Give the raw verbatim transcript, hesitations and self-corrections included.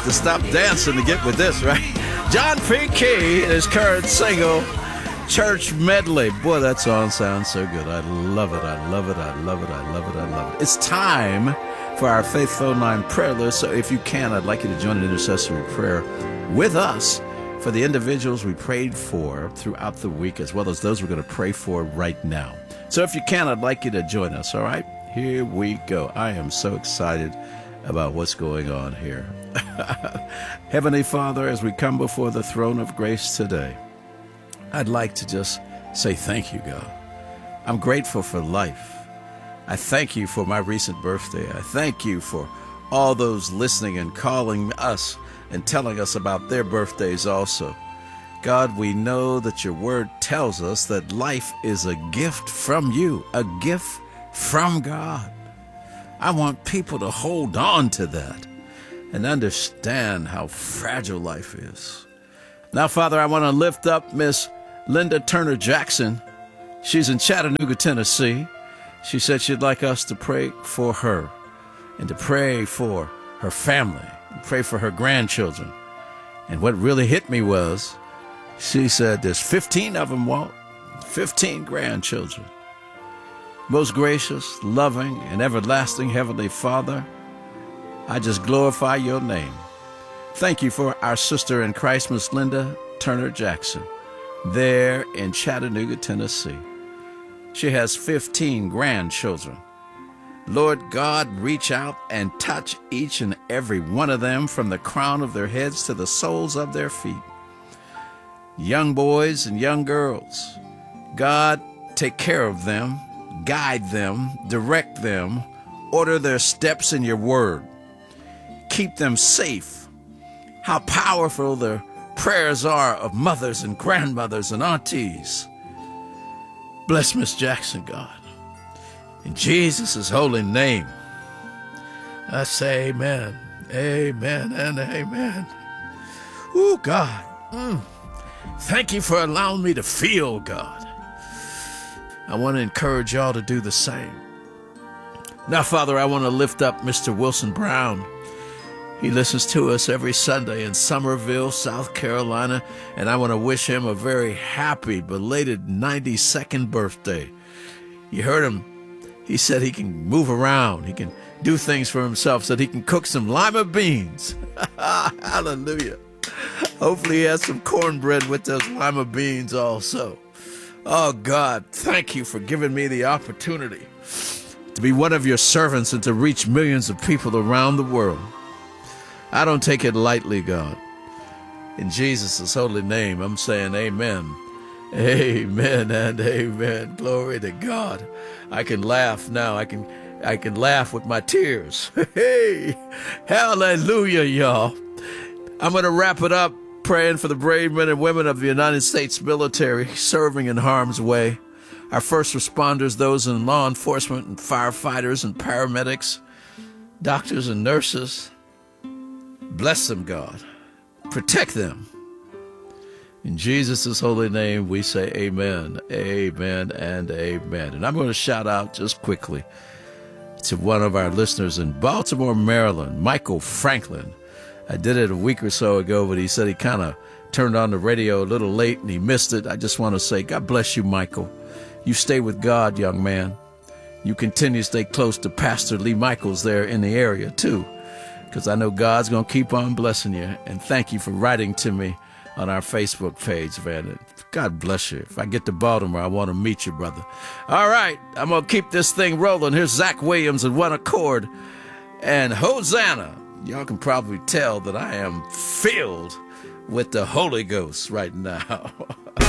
to stop dancing to get with this, right? John P. Key and his current single, Church Medley. Boy, that song sounds so good. I love it. I love it. I love it. I love it. I love it. It's time for our Faith Phone Line prayer list. So if you can, I'd like you to join an intercessory prayer with us for the individuals we prayed for throughout the week, as well as those we're going to pray for right now. So if you can, I'd like you to join us, all right? Here we go. I am so excited about what's going on here. Heavenly Father, as we come before the throne of grace today, I'd like to just say thank you, God. I'm grateful for life. I thank you for my recent birthday. I thank you for all those listening and calling us and telling us about their birthdays also. God, we know that your word tells us that life is a gift from you, a gift from God. I want people to hold on to that and understand how fragile life is. Now, Father, I want to lift up Miss Linda Turner Jackson. She's in Chattanooga, Tennessee. She said she'd like us to pray for her and to pray for her family. Pray for her grandchildren. And what really hit me was, she said there's fifteen of them, Walt, fifteen grandchildren. Most gracious, loving, and everlasting Heavenly Father, I just glorify your name. Thank you for our sister in Christ, Miss Linda Turner Jackson, there in Chattanooga, Tennessee. She has fifteen grandchildren. Lord God, reach out and touch each and every one of them from the crown of their heads to the soles of their feet. Young boys and young girls, God, take care of them, guide them, direct them, order their steps in your word. Keep them safe. How powerful their prayers are of mothers and grandmothers and aunties. Bless Miss Jackson, God. In Jesus' holy name, I say amen, amen, and amen. Oh, God, mm. Thank you for allowing me to feel, God. I want to encourage y'all to do the same. Now, Father, I want to lift up Mister Wilson Brown. He listens to us every Sunday in Summerville, South Carolina, and I want to wish him a very happy, belated ninety-second birthday. You heard him. He said he can move around. He can do things for himself, so that he can cook some lima beans. Hallelujah. Hopefully he has some cornbread with those lima beans also. Oh, God, thank you for giving me the opportunity to be one of your servants and to reach millions of people around the world. I don't take it lightly, God. In Jesus' holy name, I'm saying amen. Amen and amen. Glory to God. I can laugh now. I can I can laugh with my tears. Hey, hallelujah, y'all. I'm going to wrap it up praying for the brave men and women of the United States military serving in harm's way. Our first responders, those in law enforcement and firefighters and paramedics, doctors and nurses. Bless them, God. Protect them. In Jesus' holy name, we say amen, amen, and amen. And I'm going to shout out just quickly to one of our listeners in Baltimore, Maryland, Michael Franklin. I did it a week or so ago, but he said he kind of turned on the radio a little late and he missed it. I just want to say, God bless you, Michael. You stay with God, young man. You continue to stay close to Pastor Lee Michaels there in the area, too, because I know God's going to keep on blessing you. And thank you for writing to me on our Facebook page, man. God bless you. If I get to Baltimore, I want to meet you, brother. All right, I'm going to keep this thing rolling. Here's Zach Williams in One Accord and Hosanna. Y'all can probably tell that I am filled with the Holy Ghost right now.